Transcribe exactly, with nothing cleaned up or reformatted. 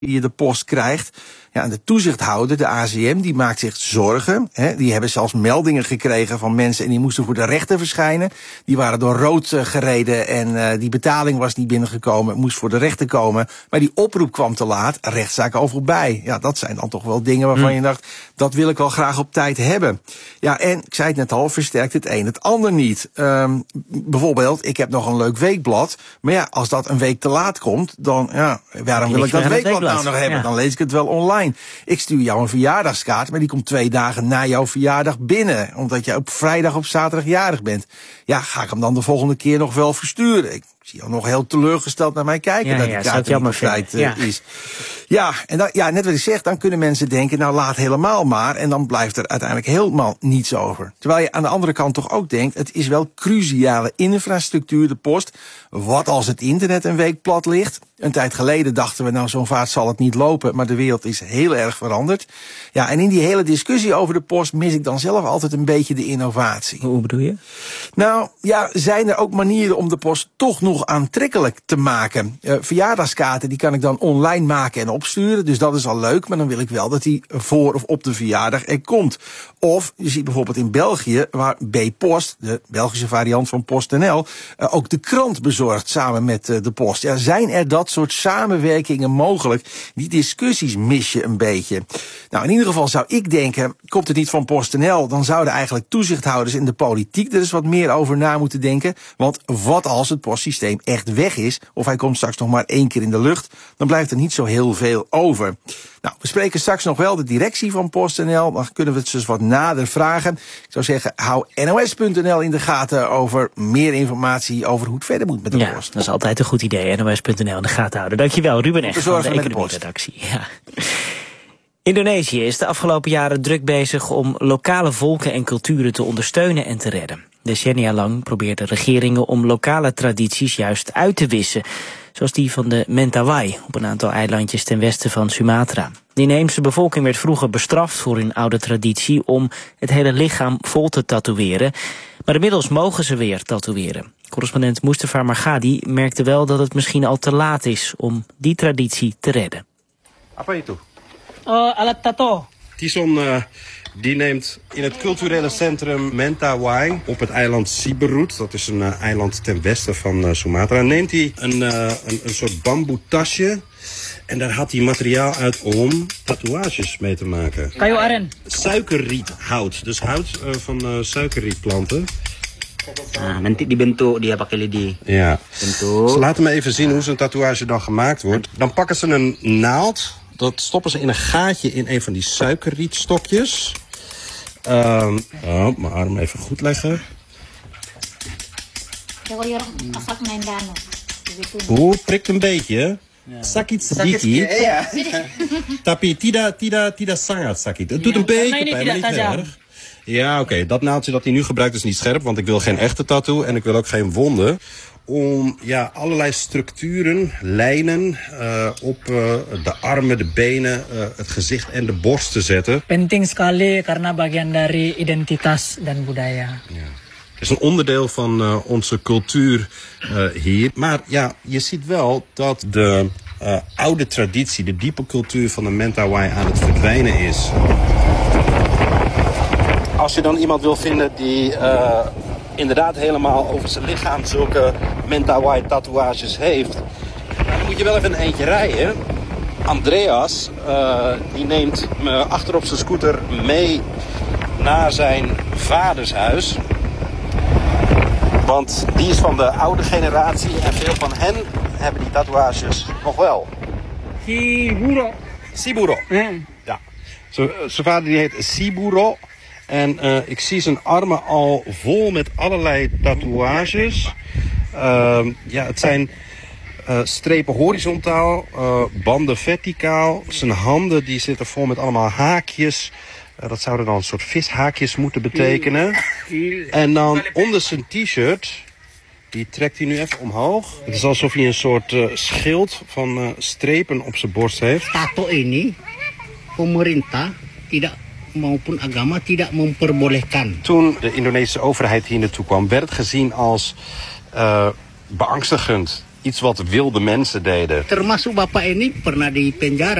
die je de post krijgt. Ja, en de toezichthouder, de A C M, die maakt zich zorgen. Hè. Die hebben zelfs meldingen gekregen van mensen en die moesten voor de rechter verschijnen. Die waren door rood uh, gereden en uh, die betaling was niet binnengekomen, moest voor de rechter komen. Maar die oproep kwam te laat, rechtszaak al voorbij. Ja, dat zijn dan toch wel dingen waarvan hmm. je dacht, dat wil ik wel graag op tijd hebben. Ja, en ik zei het net al, versterkt het een het ander niet. Um, bijvoorbeeld, ik heb nog een leuk weekblad. Maar ja, als dat een week te laat komt, dan, ja, waarom wil ik dat weekblad, weekblad nou nog hebben? Ja. Dan lees ik het wel online. Ik stuur jou een verjaardagskaart, maar die komt twee dagen na jouw verjaardag binnen. Omdat je op vrijdag of zaterdag jarig bent. Ja, ga ik hem dan de volgende keer nog wel versturen? Ik zie jou nog heel teleurgesteld naar mij kijken ja, dat ja, die kaart niet bevrijd uh, ja. is. Ja, en dan, ja, net wat ik zeg, dan kunnen mensen denken, nou laat helemaal maar. En dan blijft er uiteindelijk helemaal niets over. Terwijl je aan de andere kant toch ook denkt, het is wel cruciale infrastructuur, de post. Wat als het internet een week plat ligt? Een tijd geleden dachten we, nou zo'n vaart zal het niet lopen, maar de wereld is heel erg veranderd. Ja, en in die hele discussie over de post mis ik dan zelf altijd een beetje de innovatie. Hoe bedoel je? Nou, ja, zijn er ook manieren om de post toch nog aantrekkelijk te maken? Uh, verjaardagskaarten, die kan ik dan online maken en opsturen, dus dat is al leuk, maar dan wil ik wel dat die voor of op de verjaardag er komt. Of, je ziet bijvoorbeeld in België, waar B-Post, de Belgische variant van PostNL, uh, ook de krant bezorgt samen met uh, de post. Ja, zijn er dat soort samenwerkingen mogelijk? Die discussies mis je een beetje. Nou, in ieder geval zou ik denken, komt het niet van PostNL, dan zouden eigenlijk toezichthouders in de politiek er eens wat meer over na moeten denken. Want wat als het postsysteem echt weg is, of hij komt straks nog maar één keer in de lucht, dan blijft er niet zo heel veel over. Nou, we spreken straks nog wel de directie van PostNL. Dan kunnen we het dus wat nader vragen. Ik zou zeggen, hou N O S punt N L in de gaten over meer informatie over hoe het verder moet met de ja, post. Dat is altijd een goed idee, N O S punt N L in de gaten houden. Dankjewel, Ruben Echt van de economie-redactie. Ja. Indonesië is de afgelopen jaren druk bezig om lokale volken en culturen te ondersteunen en te redden. Decennia lang probeerden regeringen om lokale tradities juist uit te wissen, zoals die van de Mentawai op een aantal eilandjes ten westen van Sumatra. De inheemse bevolking werd vroeger bestraft voor hun oude traditie om het hele lichaam vol te tatoeëren. Maar inmiddels mogen ze weer tatoeëren. Correspondent Mustafa Margadi merkte wel dat het misschien al te laat is om die traditie te redden. Apa itu? Uh, alat tato. Tison uh, die neemt in het culturele centrum Mentawai op het eiland Siberut, dat is een uh, eiland ten westen van uh, Sumatra, neemt hij een, uh, een, een soort bamboetasje en daar had hij materiaal uit om tatoeages mee te maken. Kayu aren. Suikerriethout, dus hout uh, van uh, suikerrietplanten. Ah, nanti dibentuk dia pakai lidi. Ja. Bentuk. Ze laten me even zien hoe zo'n tatoeage dan gemaakt wordt. Dan pakken ze een naald. Dat stoppen ze in een gaatje in een van die suikerrietstokjes. Um, oh, mijn arm even goed leggen. Oeh, prikt een beetje. Sakit sedikit. Tapi tidak tidak tidak sangat sakit. Het doet een beetje pijn, maar niet erg. Ja, oké. Okay. Dat naaldje dat hij nu gebruikt is niet scherp, want ik wil geen echte tattoo en ik wil ook geen wonden. Om ja, allerlei structuren, lijnen uh, op uh, de armen, de benen, uh, het gezicht en de borst te zetten. Penting sekali karena bagian dari identitas dan budaya. Ja. Het is een onderdeel van uh, onze cultuur uh, hier. Maar ja, je ziet wel dat de uh, oude traditie, de diepe cultuur van de Mentawai aan het verdwijnen is. Als je dan iemand wil vinden die uh, inderdaad helemaal over zijn lichaam zulke Mentawai tatoeages heeft, dan moet je wel even een eentje rijden. Andreas, uh, die neemt me achter op zijn scooter mee naar zijn vaders huis. Want die is van de oude generatie en veel van hen hebben die tatoeages nog wel. Siburo. Siburo. Mm. Ja. Zijn vader die heet Siburo. En uh, ik zie zijn armen al vol met allerlei tatoeages. Uh, ja, het zijn uh, strepen horizontaal, uh, banden verticaal. Zijn handen die zitten vol met allemaal haakjes. Uh, dat zouden dan een soort vishaakjes moeten betekenen. En dan onder zijn t-shirt, die trekt hij nu even omhoog. Het is alsof hij een soort uh, schild van uh, strepen op zijn borst heeft. Tato ini, pemerintah tidak maupun agama tidak memperbolehkan. Toen de Indonesische overheid hier naartoe kwam, werd het gezien als uh, beangstigend iets wat wilde mensen deden. Termasuk bapak ini pernah di penjara.